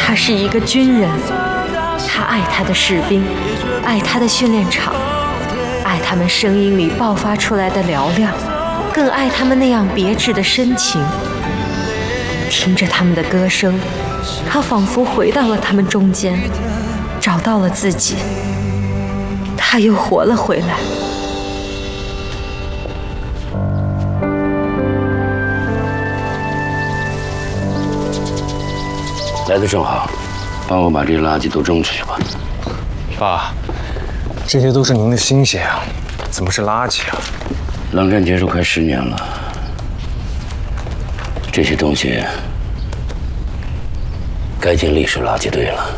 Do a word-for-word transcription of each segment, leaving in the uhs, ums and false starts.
他是一个军人，他爱他的士兵，爱他的训练场，爱他们声音里爆发出来的嘹亮，更爱他们那样别致的深情。听着他们的歌声，他仿佛回到了他们中间，找到了自己，他又活了回来。 来的正好，帮我把这些垃圾都扔出去吧。 爸，这些都是您的心血啊，怎么是垃圾啊？ 冷战结束快十年了，这些东西该进历史垃圾堆了，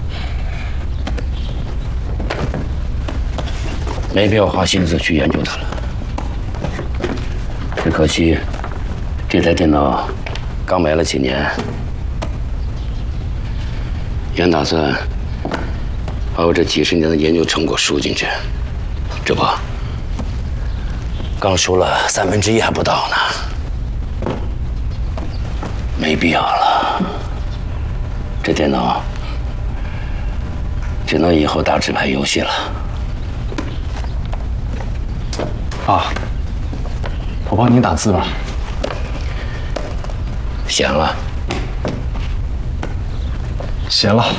没必要花心思去研究它了。只可惜，这台电脑刚买了几年。原打算把我这几十年的研究成果输进去，这不，刚输了三分之一还不到呢，没必要了。这电脑只能以后打纸牌游戏了。 爸，我帮您打字吧。 闲了。 闲了，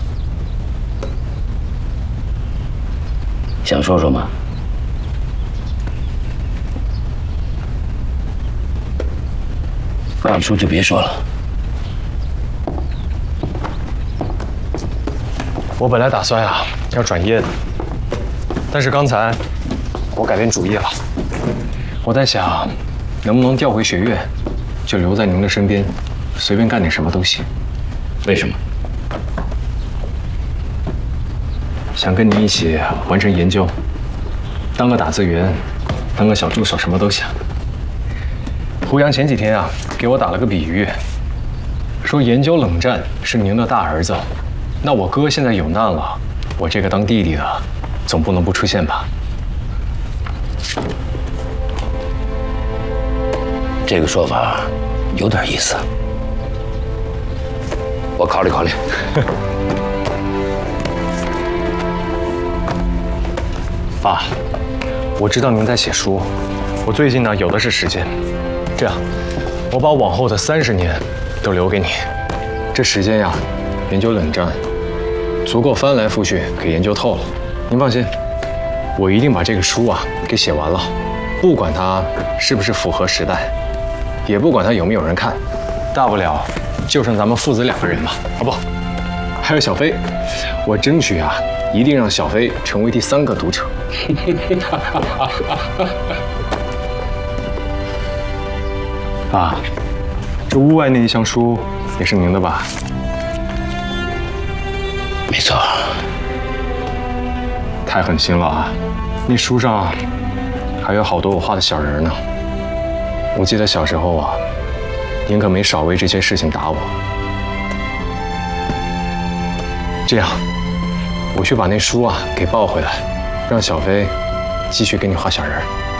想说说吗？不想说就别说了。 我本来打算呀要转业的，但是刚才我改变主意了。我在想，能不能调回学院，就留在您的身边，随便干点什么都行。 为什么？ 想跟你一起完成研究，当个打字员，当个小助手，什么都行。胡杨前几天啊，给我打了个比喻，说研究冷战是您的大儿子，那我哥现在有难了，我这个当弟弟的，总不能不出现吧？ 这个说法有点意思，我考虑考虑。 爸，我知道您在写书，我最近呢有的是时间。这样，我把往后的三十年都留给你。这时间呀，研究冷战，足够翻来覆去给研究透了。您放心，我一定把这个书啊给写完了，不管它是不是符合时代，也不管它有没有人看，大不了就剩咱们父子两个人嘛，好不？还有小飞，我争取啊，一定让小飞成为第三个读者。爸，这屋外那一箱书也是您的吧？ 没错。 太狠心了啊！那书上还有好多我画的小人呢。我记得小时候啊，您可没少为这些事情打我。这样，我去把那书啊给抱回来，让小飞继续给你画小人。